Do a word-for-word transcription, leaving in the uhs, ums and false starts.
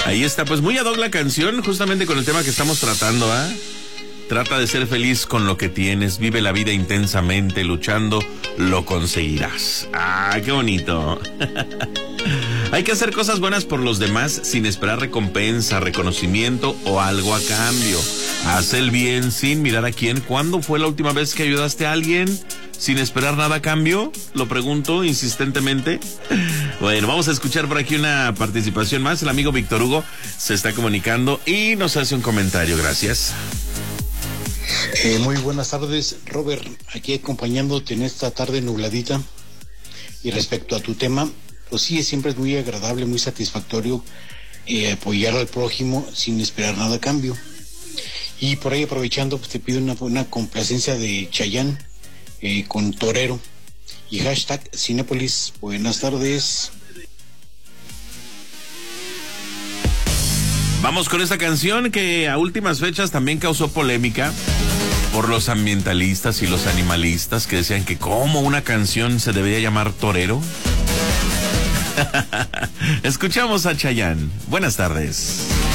Ahí está, pues muy ad hoc la canción, justamente con el tema que estamos tratando, ¿ah? ¿eh? Trata de ser feliz con lo que tienes, vive la vida intensamente, luchando, lo conseguirás. Ah, qué bonito. Hay que hacer cosas buenas por los demás sin esperar recompensa, reconocimiento o algo a cambio. Haz el bien sin mirar a quién. ¿Cuándo fue la última vez que ayudaste a alguien sin esperar nada a cambio? Lo pregunto insistentemente. Bueno, vamos a escuchar por aquí una participación más. El amigo Víctor Hugo se está comunicando y nos hace un comentario. Gracias. Eh, muy buenas tardes, Robert, aquí acompañándote en esta tarde nubladita. Y respecto a tu tema, pues sí, siempre es muy agradable, muy satisfactorio eh, apoyar al prójimo sin esperar nada a cambio. Y por ahí aprovechando, pues te pido una, una complacencia de Chayanne eh, con Torero y hashtag Cinépolis. Buenas tardes. Vamos con esta canción que a últimas fechas también causó polémica por los ambientalistas y los animalistas que decían que cómo una canción se debería llamar Torero. Escuchamos a Chayanne. Buenas tardes.